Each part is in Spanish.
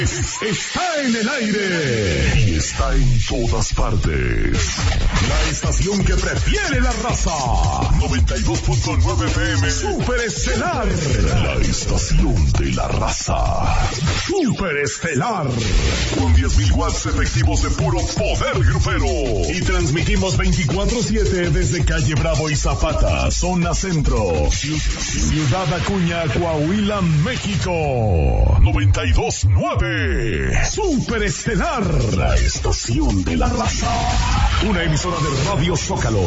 Está en el aire y está en todas partes. La estación que prefiere la raza. 92.9 FM Super Estelar. La estación de la raza. Super Estelar. Con 10.000 watts efectivos de puro poder grupero. Y transmitimos 24/7 desde Calle Bravo y Zapata, zona centro. Ciudad Acuña, Coahuila, México. 92.9. Super Estelar, la estación de la raza. Una emisora de Radio Zócalo.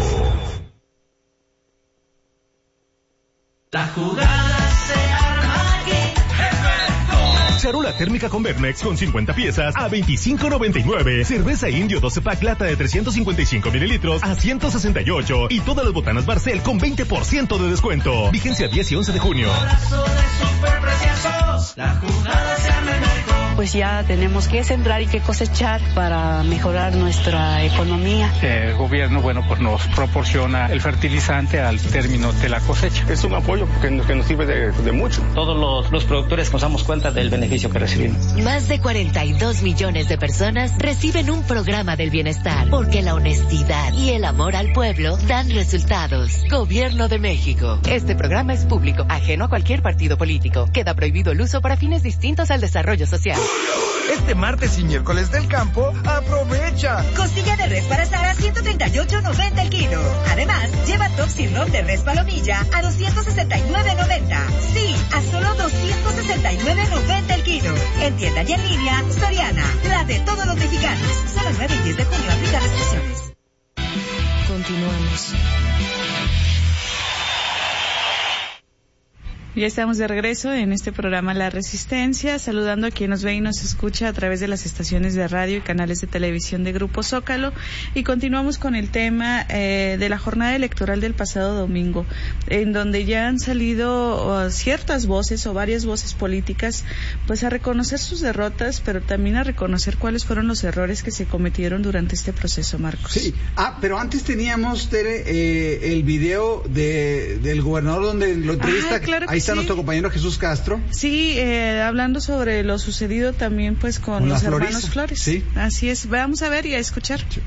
La jugada se arma aquí. Charola térmica con Vernex con 50 piezas a $25.99. Cerveza Indio 12 pack lata de 355 mililitros a $168. Y todas las botanas Barcel con 20% de descuento. Vigencia 10 y 11 de junio. La jugada se arma en México. Pues ya tenemos que sembrar y que cosechar para mejorar nuestra economía. El gobierno, pues nos proporciona el fertilizante al término de la cosecha. Es un apoyo que nos sirve de mucho. Todos los productores nos damos cuenta del beneficio que recibimos. Más de 42 millones de personas reciben un programa del bienestar, porque la honestidad y el amor al pueblo dan resultados. Gobierno de México. Este programa es público, ajeno a cualquier partido político. Queda prohibido el uso para fines distintos al desarrollo social. Este martes y miércoles del campo, aprovecha. Costilla de res para asar a $138.90 el kilo. Además, lleva top sirloin de res palomilla a $269.90. Sí, a solo $269.90 el kilo. En tienda y en línea, Soriana, la de todos los mexicanos. Solo el 9 y 10 de junio aplica restricciones. Continuamos. Ya estamos de regreso en este programa La Resistencia, saludando a quien nos ve y nos escucha a través de las estaciones de radio y canales de televisión de Grupo Zócalo, y continuamos con el tema de la jornada electoral del pasado domingo, en donde ya han salido ciertas voces o varias voces políticas pues a reconocer sus derrotas, pero también a reconocer cuáles fueron los errores que se cometieron durante este proceso, Marcos. Sí, pero antes teníamos, Tere, el video del gobernador donde lo entrevista. Claro, ahí está nuestro compañero Jesús Castro. Sí, hablando sobre lo sucedido también pues con los hermanos Flores. Sí. Así es, vamos a ver y a escuchar. Sí.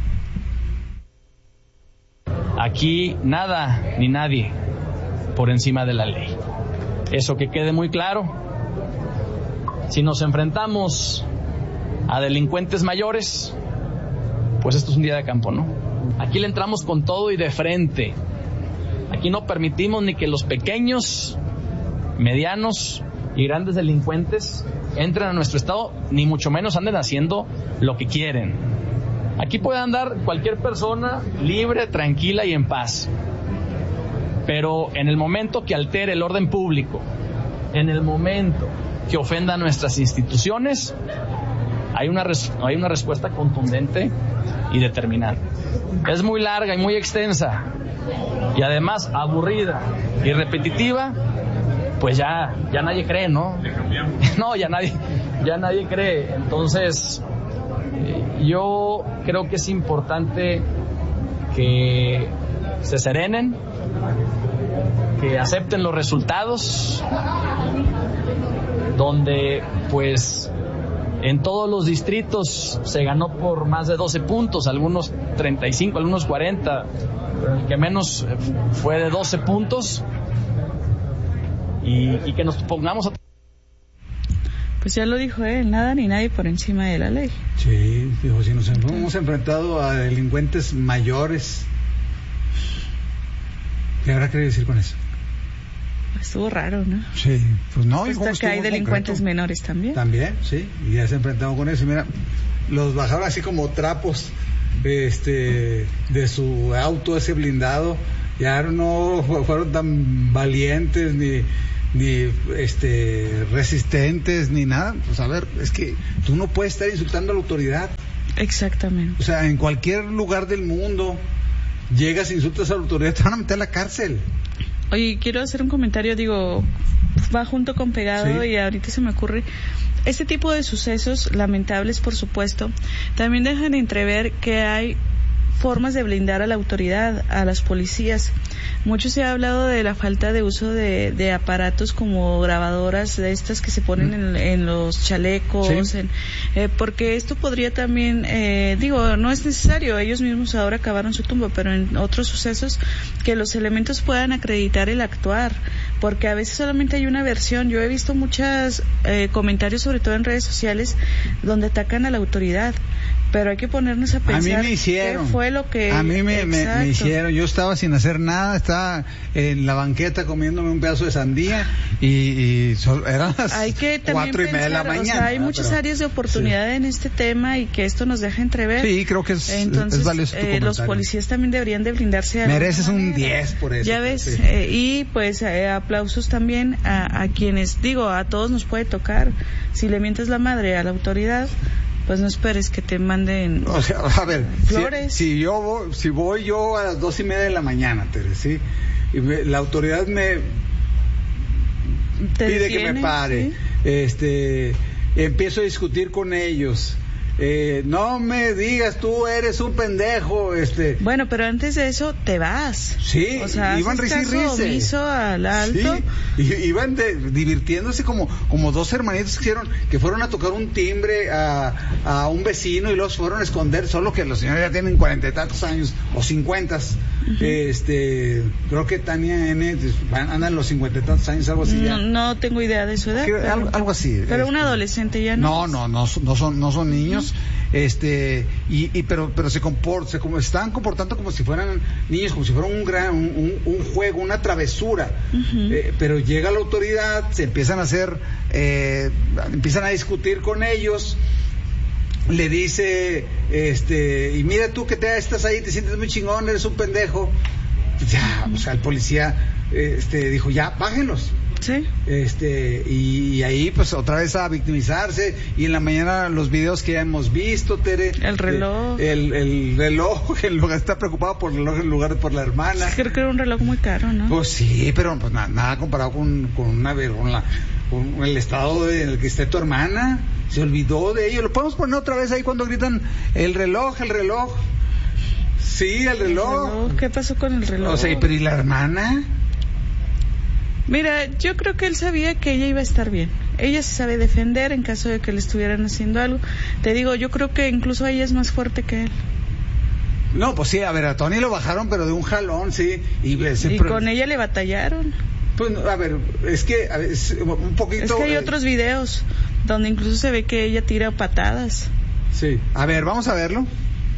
Aquí nada ni nadie por encima de la ley. Eso que quede muy claro. Si nos enfrentamos a delincuentes mayores, pues esto es un día de campo, ¿no? Aquí le entramos con todo y de frente. Aquí no permitimos ni que los pequeños, medianos y grandes delincuentes entren a nuestro estado, ni mucho menos anden haciendo lo que quieren. Aquí puede andar cualquier persona libre, tranquila y en paz. Pero en el momento que altere el orden público, en el momento que ofenda a nuestras instituciones, hay una respuesta contundente y determinante. Es muy larga y muy extensa, y además aburrida y repetitiva, pues ya nadie cree, ¿no? No, ya nadie cree. Entonces, yo creo que es importante que se serenen, que acepten los resultados, donde pues en todos los distritos se ganó por más de 12 puntos, algunos 35, algunos 40, pero el que menos fue de 12 puntos, y que nos pongamos a... Pues ya lo dijo él, nada ni nadie por encima de la ley. Sí, dijo, si nos hemos enfrentado a delincuentes mayores, ¿qué habrá querido decir con eso? Estuvo raro, ¿no? Sí, pues no. Hasta que hay delincuentes menores también. También, sí, y ya se enfrentaron con eso. Y mira, los bajaron así como trapos de su auto, ese blindado. Ya no fueron tan valientes ni resistentes ni nada. Pues a ver, es que tú no puedes estar insultando a la autoridad. Exactamente. O sea, en cualquier lugar del mundo llegas e insultas a la autoridad, te van a meter a la cárcel. Oye, quiero hacer un comentario, va junto con pegado, sí. Y ahorita se me ocurre, este tipo de sucesos, lamentables por supuesto, también dejan entrever que hay formas de blindar a la autoridad, a las policías. Mucho se ha hablado de la falta de uso de aparatos como grabadoras de estas que se ponen en los chalecos, sí. Porque esto podría también, no es necesario, ellos mismos ahora cavaron su tumba, pero en otros sucesos que los elementos puedan acreditar el actuar, porque a veces solamente hay una versión. Yo he visto muchos comentarios, sobre todo en redes sociales, donde atacan a la autoridad, pero hay que ponernos a pensar. A mí me hicieron. ¿Qué fue lo que? A mí me hicieron. Yo estaba sin hacer nada, estaba en la banqueta comiéndome un pedazo de sandía y eran las 4:30 de la mañana. O sea, hay muchas áreas de oportunidad en este tema y que esto nos deja entrever. Sí, creo que es valioso tu comentario. Los policías también deberían de blindarse. Mereces un 10 por eso. Ya ves, sí. Y pues aplausos también a quienes, a todos nos puede tocar. Si le mientes la madre a la autoridad, pues no esperes que te manden, o sea, a ver, flores. Si voy yo a las 2:30 de la mañana, Tere, ¿sí? Y la autoridad me pide que me pare, ¿sí? Empiezo a discutir con ellos. No me digas, tú eres un pendejo, Bueno, pero antes de eso te vas. Sí, o sea, iban omiso al alto. Sí, iban divirtiéndose como dos hermanitos que fueron a tocar un timbre a un vecino y los fueron a esconder, solo que los señores ya tienen 40 y tantos años, o 50. Creo que Tania N anda en los 50 y tantos años, algo así. No tengo idea de su edad. Algo así. Pero un adolescente ya no. No son niños. Pero se estaban comportando como si fueran niños, como si fuera un juego, una travesura. Pero llega la autoridad, se empiezan a discutir con ellos. Le dice, y mira tú que estás ahí, te sientes muy chingón, eres un pendejo. Ya, o sea, el policía dijo, ya, bájenlos. Sí. Y ahí pues otra vez a victimizarse, y en la mañana los videos que ya hemos visto, Tere, el reloj, el reloj, en lugar está preocupado por el reloj en lugar de por la hermana. Creo que era un reloj muy caro, ¿no? Pues sí, pero pues nada comparado con el estado en el que esté tu hermana. Se olvidó de ello. Lo podemos poner otra vez ahí cuando gritan el reloj. Sí, el reloj. ¿Qué pasó con el reloj? O sea, pero ¿y la hermana? Mira, yo creo que él sabía que ella iba a estar bien. Ella se sabe defender en caso de que le estuvieran haciendo algo. Te digo, yo creo que incluso ella es más fuerte que él. No, pues sí, a ver, a Tony lo bajaron, pero de un jalón, sí. Y con ella le batallaron. Pues, a ver, es que un poquito... Es que hay otros videos donde incluso se ve que ella tira patadas. Sí. A ver, vamos a verlo.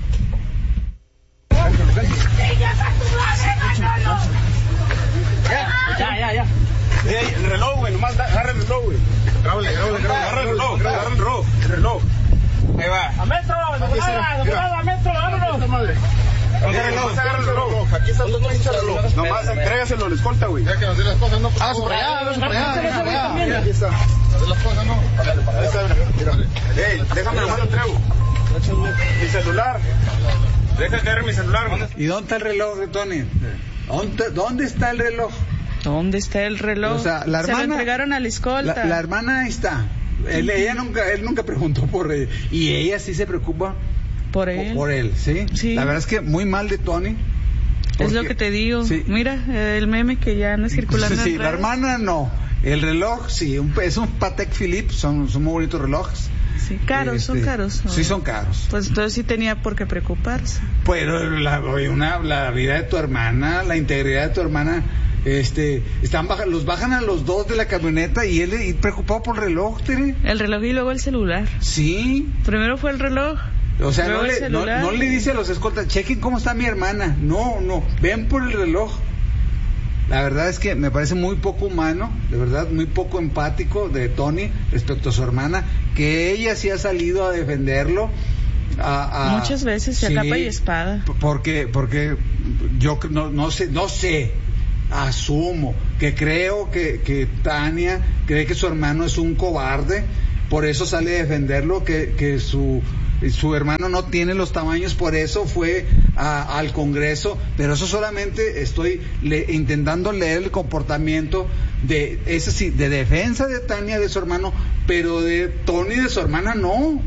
Ya. El reloj, güey, nomás agarra el reloj, güey. Agarra el reloj. Ahí va. A metro, a metro, vámonos. Madre. Agarra el reloj. Aquí está todo pinche reloj. Nomás entrégaselo a la escolta, güey. Ya que nos dé las cosas, no. Ah, por allá. Aquí está. Las cosas, no. Ahí está, mira. Ey, déjame nomás lo entrego. Mi celular. Deja caer mi celular, güey. ¿Y dónde está el reloj, Tony? ¿Dónde está el reloj? ¿Dónde está el reloj? O sea, la hermana, se lo entregaron a la escolta. La hermana está. Él nunca preguntó por ella. Y ella sí se preocupa por él. Por él, ¿sí? Sí. La verdad es que muy mal de Tony. Es lo que te digo. Sí. Mira, el meme que ya anda circulando. Sí, la hermana no. El reloj, sí. Es un Patek Philippe. Son muy bonitos relojes. Sí, caros, son caros. Sí, son caros. Pues entonces sí tenía por qué preocuparse. Pero la vida de tu hermana, la integridad de tu hermana, los bajan a los dos de la camioneta y él preocupado por el reloj, Tere. El reloj y luego el celular. Sí. Primero fue el reloj. O sea, no le dice a los escoltas, chequen cómo está mi hermana. No, ven por el reloj. La verdad es que me parece muy poco humano, de verdad, muy poco empático de Tony respecto a su hermana, que ella sí ha salido a defenderlo. Muchas veces, a capa y espada. Porque yo no sé, asumo que creo que Tania cree que su hermano es un cobarde, por eso sale a defenderlo, que su hermano no tiene los tamaños, por eso fue al Congreso, pero eso solamente estoy intentando leer el comportamiento de defensa de Tania de su hermano, pero de Tony de su hermana no.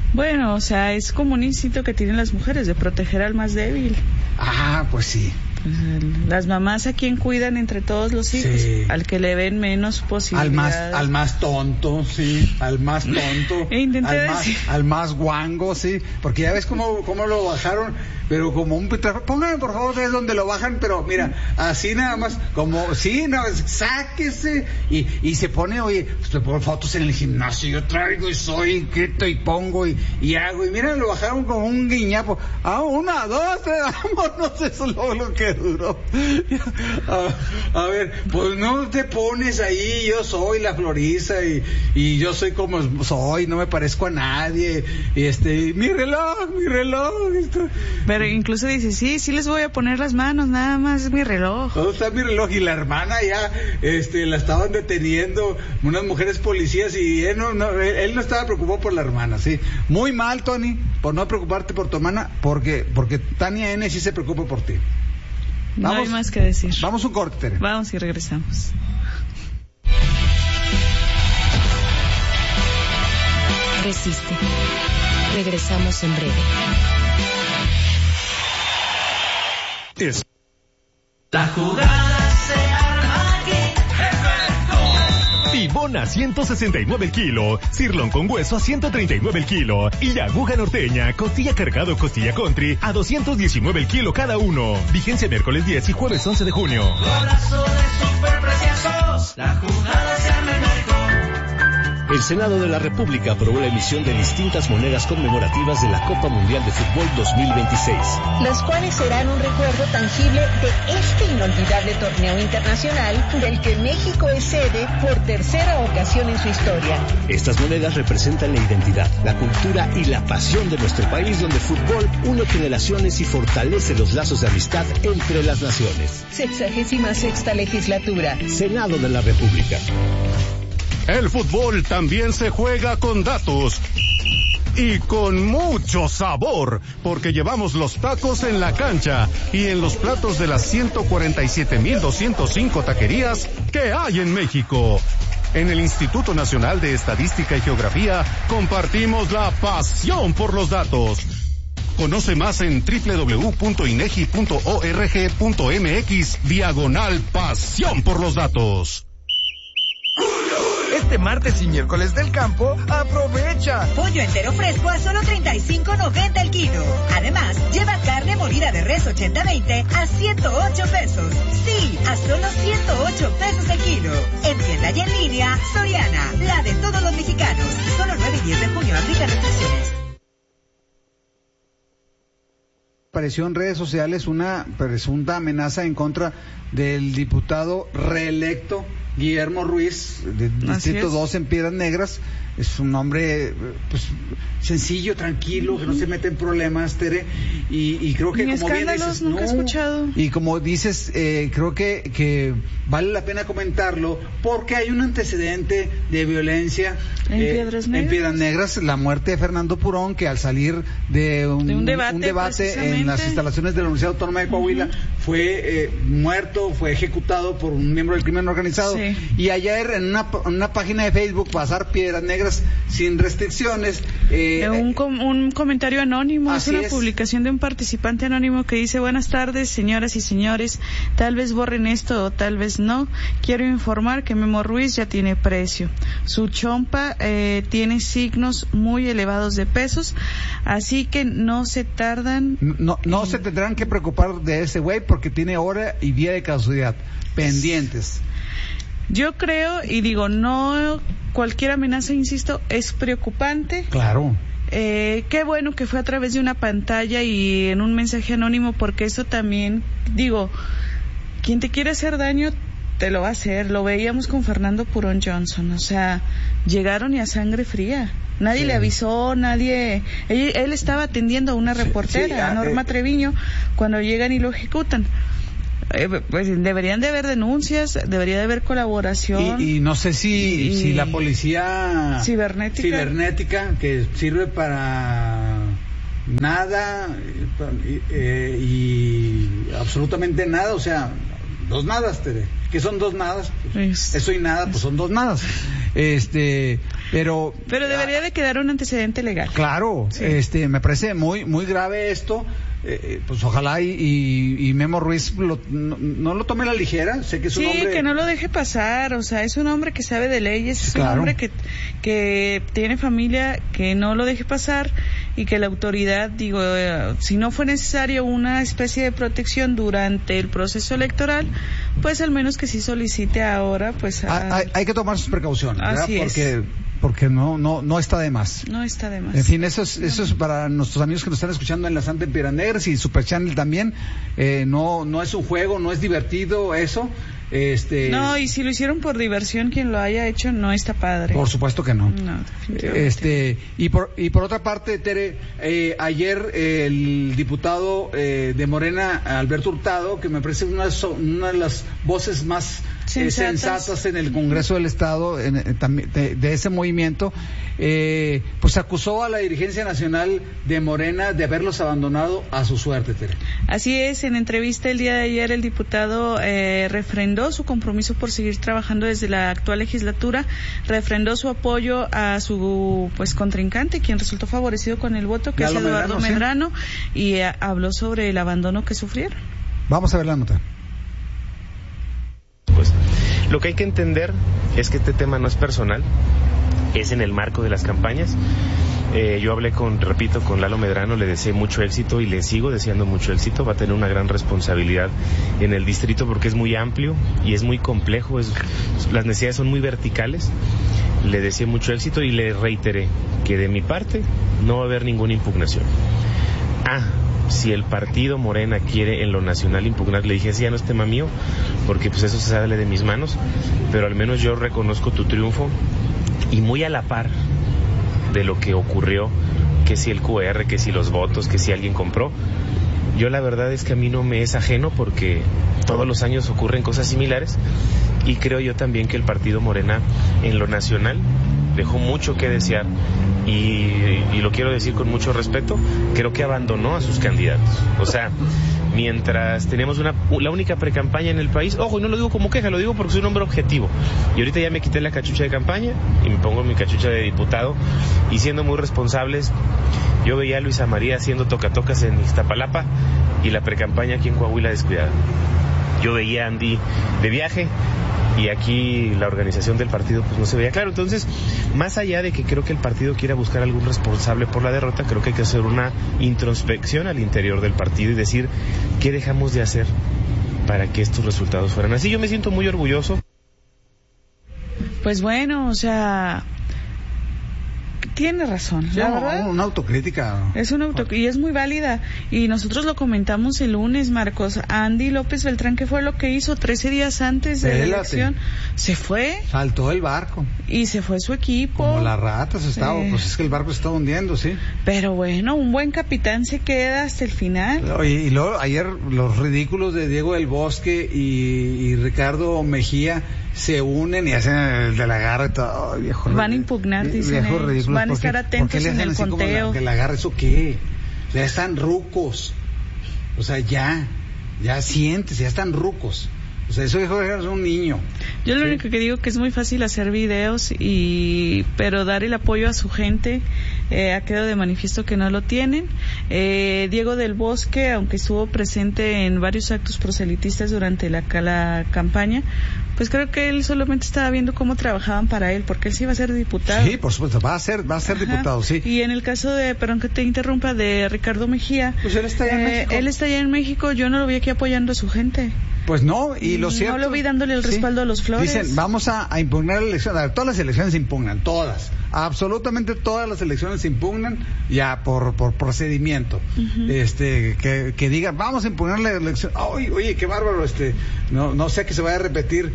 Bueno, o sea, es como un instinto que tienen las mujeres de proteger al más débil. Ah, pues sí. Las mamás a quien cuidan entre todos los hijos, sí. Al que le ven menos posibilidades. Al más tonto, sí, al más tonto, al más guango, sí, porque ya ves cómo lo bajaron, pero como un pónganme por favor es donde lo bajan, pero mira, así nada más, como sí, no, sáquese y se pone, oye, pues por fotos en el gimnasio, yo traigo y soy quieto y pongo y hago, y mira, lo bajaron como un guiñapo, 1, 2, 3, vámonos, eso es lo que duró. A ver, pues no te pones ahí, yo soy la floriza y yo soy como soy, no me parezco a nadie, y mi reloj. Pero incluso dice, sí les voy a poner las manos, nada más es mi reloj. ¿Dónde está mi reloj? Y la hermana ya, la estaban deteniendo unas mujeres policías y él no estaba preocupado por la hermana, sí. Muy mal, Tony, por no preocuparte por tu hermana, porque Tania N sí se preocupa por ti. No hay más que decir. Vamos un corte, Tere. Vamos y regresamos. Resiste. Regresamos en breve. La jugada se arma aquí. Tibón a 169 el kilo, cirlón con hueso a 139 el kilo y aguja norteña, costilla cargado, costilla country a 219 el kilo cada uno. Vigencia miércoles 10 y jueves 11 de junio. Golazo de superpreciosos, la jugada se arma en México. El Senado de la República aprobó la emisión de distintas monedas conmemorativas de la Copa Mundial de Fútbol 2026. Las cuales serán un recuerdo tangible de este inolvidable torneo internacional del que México es sede por tercera ocasión en su historia. Estas monedas representan la identidad, la cultura y la pasión de nuestro país, donde el fútbol une generaciones y fortalece los lazos de amistad entre las naciones. 66ª legislatura. Senado de la República. El fútbol también se juega con datos y con mucho sabor, porque llevamos los tacos en la cancha y en los platos de las 147,205 taquerías que hay en México. En el Instituto Nacional de Estadística y Geografía compartimos la pasión por los datos. Conoce más en www.inegi.org.mx/pasión por los datos. Este martes y miércoles del campo, aprovecha. Pollo entero fresco a solo $35.90 el kilo. Además, lleva carne molida de res 80-20 a $108 pesos. Sí, a solo $108 pesos el kilo. En tienda y en línea, Soriana, la de todos los mexicanos. Solo 9 y 10 de junio, aplica restricciones. Apareció en redes sociales una presunta amenaza en contra del diputado reelecto Guillermo Ruiz, de Distrito 2 en Piedras Negras. Es un hombre pues sencillo, tranquilo, que no se mete en problemas, Tere, y creo que como bien dices, nunca he escuchado. Y como dices, creo que vale la pena comentarlo porque hay un antecedente de violencia en Piedras Negras, la muerte de Fernando Purón, que al salir de un debate en las instalaciones de la Universidad Autónoma de Coahuila fue muerto, fue ejecutado por un miembro del crimen organizado. Sí. Y ayer en una página de Facebook, Pasar Piedras Negras sin restricciones, un comentario anónimo, es una publicación de un participante anónimo que dice: buenas tardes, señoras y señores, tal vez borren esto o tal vez no, quiero informar que Memo Ruiz ya tiene precio, su chompa tiene signos muy elevados de pesos, así que no se tardan, no se tendrán que preocupar de ese güey porque tiene hora y día de caducidad pendientes. Yo creo y digo, no cualquier amenaza, insisto, es preocupante. Claro. Qué bueno que fue a través de una pantalla y en un mensaje anónimo, porque eso también, digo, quien te quiere hacer daño te lo va a hacer. Lo veíamos con Fernando Purón Johnson, o sea, llegaron y a sangre fría. Nadie le avisó, él estaba atendiendo a una reportera, a Norma Treviño, cuando llegan y lo ejecutan. Pues deberían de haber denuncias, debería de haber colaboración. Y no sé si la policía cibernética que sirve para nada y absolutamente nada, o sea, dos nadas, Tere. ¿Qué son dos nadas? Pues, eso y nada, pues son dos nadas. Pero debería de quedar un antecedente legal. Claro, sí. Me parece muy muy grave esto. Pues ojalá y Memo Ruiz no lo tome a la ligera. Sé que es un hombre... que no lo deje pasar. O sea, es un hombre que sabe de leyes, es un hombre que tiene familia, que no lo deje pasar, y que la autoridad, si no fue necesario una especie de protección durante el proceso electoral, pues al menos que sí solicite ahora, pues hay que tomar sus precauciones, ¿verdad? Así porque no está de más. No está de más. En fin, eso es para nuestros amigos que nos están escuchando en la Santa en Piedras Negras y Super Channel también. No es un juego, no es divertido eso. No, y si lo hicieron por diversión, quien lo haya hecho no está padre. Por supuesto que no. No, definitivamente. Y por otra parte, Tere, ayer el diputado de Morena, Alberto Hurtado, que me parece una de las voces más sensatas en el Congreso del Estado de ese movimiento, pues acusó a la dirigencia nacional de Morena de haberlos abandonado a su suerte, Tere. Así es, en entrevista el día de ayer el diputado refrendó su compromiso por seguir trabajando desde la actual legislatura, refrendó su apoyo a su contrincante, quien resultó favorecido con el voto, que es Eduardo Medrano, y habló sobre el abandono que sufrieron. Vamos a ver la nota. Pues lo que hay que entender es que este tema no es personal, es en el marco de las campañas. Yo hablé con Lalo Medrano, le deseé mucho éxito y le sigo deseando mucho éxito. Va a tener una gran responsabilidad en el distrito porque es muy amplio y es muy complejo, las necesidades son muy verticales. Le deseé mucho éxito y le reiteré que de mi parte no va a haber ninguna impugnación. Si el partido Morena quiere en lo nacional impugnar, le dije, ya no es tema mío, porque pues eso se sale de mis manos, pero al menos yo reconozco tu triunfo y muy a la par de lo que ocurrió, que si el QR, que si los votos, que si alguien compró. Yo la verdad es que a mí no me es ajeno porque todos los años ocurren cosas similares y creo yo también que el partido Morena en lo nacional dejó mucho que desear y lo quiero decir con mucho respeto, creo que abandonó a sus candidatos. O sea, mientras tenemos la única precampaña en el país, ojo, y no lo digo como queja, lo digo porque soy un hombre objetivo, y ahorita ya me quité la cachucha de campaña y me pongo mi cachucha de diputado, y siendo muy responsables, yo veía a Luisa María haciendo tocatocas en Iztapalapa y la precampaña aquí en Coahuila descuidada. Yo veía a Andy de viaje y aquí la organización del partido pues no se veía claro. Entonces, más allá de que creo que el partido quiera buscar algún responsable por la derrota, creo que hay que hacer una introspección al interior del partido y decir qué dejamos de hacer para que estos resultados fueran así. Yo me siento muy orgulloso. Pues bueno, o sea, tiene razón, la verdad. Una autocrítica. Es una y es muy válida. Y nosotros lo comentamos el lunes, Marcos. Andy López Beltrán, ¿qué fue lo que hizo 13 días antes de la elección? Se fue. Saltó el barco. Y se fue su equipo. Como las ratas estaba, pues es que el barco se está hundiendo, sí. Pero bueno, un buen capitán se queda hasta el final. Y luego ayer los ridículos de Diego del Bosque y Ricardo Mejía se unen y hacen el de la garra y todo. Van a impugnar, dicen ellos. Van a estar atentos en el conteo. Que la garra, ¿eso qué? Ya están rucos. O sea, ya siéntese, ya están rucos. O sea, eso es un niño. Yo lo único que digo que es muy fácil hacer videos pero dar el apoyo a su gente ha quedado de manifiesto que no lo tienen. Diego del Bosque, aunque estuvo presente en varios actos proselitistas durante la campaña, pues creo que él solamente estaba viendo cómo trabajaban para él, porque él sí iba a ser diputado. Sí, por supuesto, va a ser diputado, sí. Y en el caso perdón que te interrumpa, de Ricardo Mejía, pues él está allá en México. Él está allá en México, yo no lo vi aquí apoyando a su gente. Pues no, y lo cierto... No lo vi dándole el respaldo a los Flores. Dicen, vamos a impugnar la elección. A ver, todas las elecciones se impugnan, todas. Absolutamente todas las elecciones se impugnan ya por procedimiento. Uh-huh. Que digan, vamos a impugnar la elección. Oye, qué bárbaro, no sé que se vaya a repetir,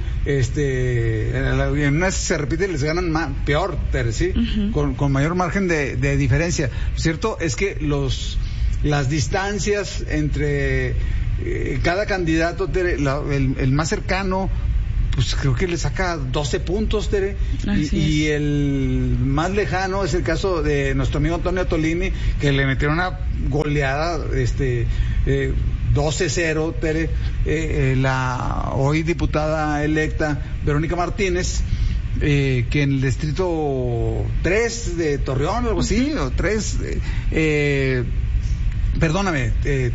en una se repite y les ganan peor, ¿sí? Uh-huh. Con mayor margen de diferencia. Lo cierto es que las distancias entre cada candidato, el más cercano, pues creo que le saca 12 puntos, Tere, y el más lejano es el caso de nuestro amigo Antonio Tolini, que le metieron una goleada 12-0, Tere. La hoy diputada electa Verónica Martínez que en el distrito 3 de Torreón, algo así, o 3, perdóname,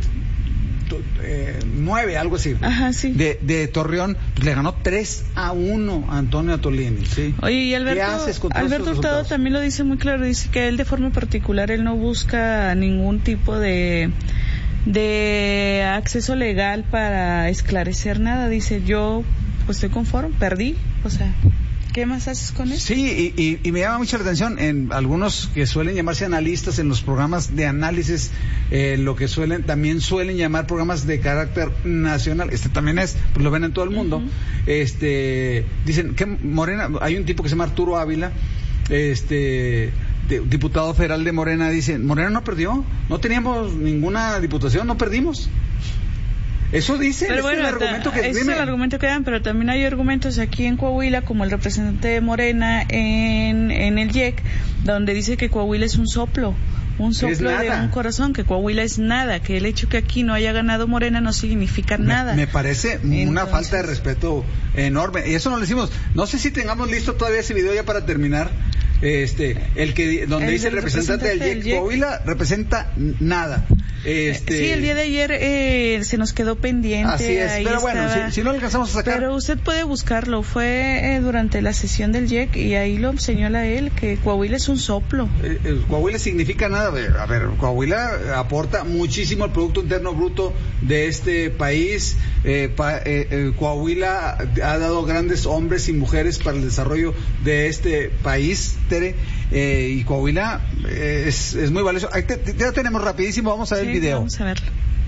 9, algo así. Ajá, sí. De Torreón, pues le ganó 3-1 a Antonio Atolini, ¿sí? Oye, y Alberto Hurtado también lo dice muy claro, dice que él de forma particular, él no busca ningún tipo de acceso legal para esclarecer nada. Dice, yo pues estoy conforme, perdí, o sea, ¿qué más haces con eso? Sí, y me llama mucho la atención en algunos que suelen llamarse analistas en los programas de análisis, lo que también suelen llamar programas de carácter nacional. También es, pues lo ven en todo el mundo. Dicen que Morena, hay un tipo que se llama Arturo Ávila, diputado federal de Morena, dice, Morena no perdió, no teníamos ninguna diputación, no perdimos. Eso dice, pero bueno, es el argumento que es el argumento que dan, pero también hay argumentos aquí en Coahuila, como el representante de Morena en el IEC, donde dice que Coahuila es un soplo de un corazón, que Coahuila es nada, que el hecho que aquí no haya ganado Morena no significa nada. Me parece una falta de respeto enorme, y eso no lo decimos. No sé si tengamos listo todavía ese video ya para terminar. Donde dice el representante del IEC, Coahuila representa nada. Sí, el día de ayer se nos quedó pendiente. Así es, ahí pero bueno, si no lo alcanzamos a sacar. Pero usted puede buscarlo, fue durante la sesión del IEC y ahí lo señala él, que Coahuila es un soplo. Coahuila significa nada. A ver, Coahuila aporta muchísimo al Producto Interno Bruto de este país. Coahuila ha dado grandes hombres y mujeres para el desarrollo de este país, Tere, y Coahuila es muy valioso. Ya tenemos rapidísimo, vamos a ver el video. Vamos a verlo.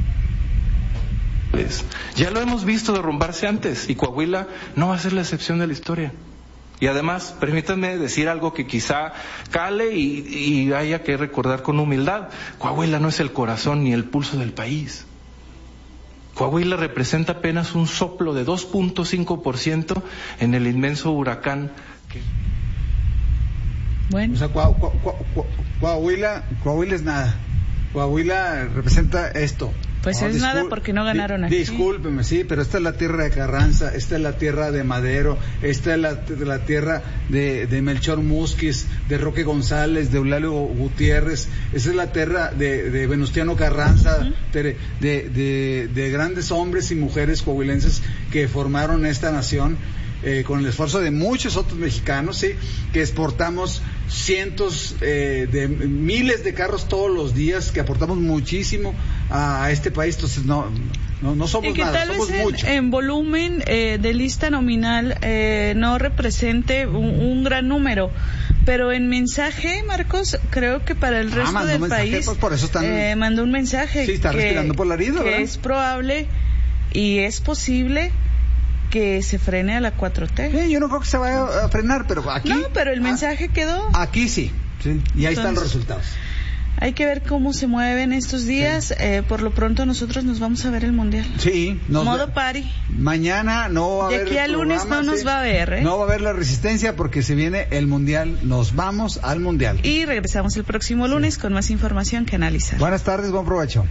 Ya lo hemos visto derrumbarse antes y Coahuila no va a ser la excepción de la historia. Y además, permítanme decir algo que quizá cale y haya que recordar con humildad. Coahuila no es el corazón ni el pulso del país. Coahuila representa apenas un soplo de 2.5% en el inmenso huracán que... Bueno. O sea, Coahuila es nada. Coahuila representa esto. Pues es nada porque no ganaron aquí. Discúlpeme, sí, pero esta es la tierra de Carranza, esta es la tierra de Madero, esta es la tierra de Melchor Musquiz, de Roque González, de Eulalio Gutiérrez, esta es la tierra de Venustiano Carranza, de grandes hombres y mujeres coahuilenses que formaron esta nación. Con el esfuerzo de muchos otros mexicanos, sí, que exportamos cientos de miles de carros todos los días, que aportamos muchísimo a este país. Entonces no somos nada, somos mucho. En volumen de lista nominal no represente un gran número, pero en mensaje, Marcos, creo que para el resto del país, pues por eso mandó un mensaje, sí, está respirando por la herida, que es probable y es posible que se frene a la 4T. Yo no creo que se vaya a frenar, pero aquí... No, pero el mensaje quedó. Aquí sí, y ahí están los resultados. Hay que ver cómo se mueven estos días. Sí. Por lo pronto nosotros nos vamos a ver el Mundial. Sí. Modo party. Mañana no va a haber... De aquí al lunes no nos va a ver, No va a haber la resistencia porque se viene el Mundial. Nos vamos al Mundial. Y regresamos el próximo lunes con más información que analizar. Buenas tardes, buen provecho.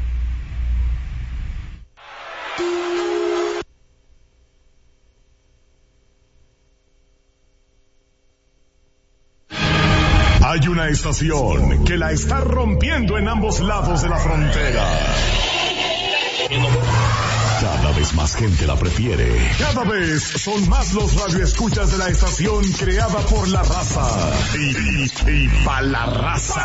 Hay una estación que la está rompiendo en ambos lados de la frontera. Cada vez más gente la prefiere. Cada vez son más los radioescuchas de la estación creada por la raza. Y pa' la raza.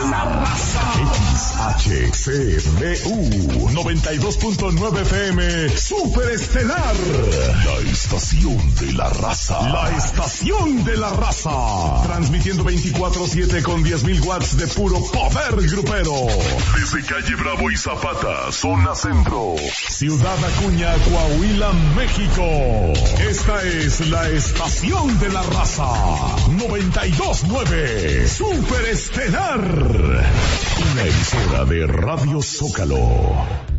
XHCBU 92.9 FM Super Estelar. La estación de la raza. La estación de la raza. Transmitiendo 24/7 con 10.000 watts de puro poder grupero. Desde calle Bravo y Zapata, zona centro. Ciudad Acuña, Coahuila, México. Esta es la estación de la raza. 92.9 Super Estelar. Una emisora de Radio Zócalo.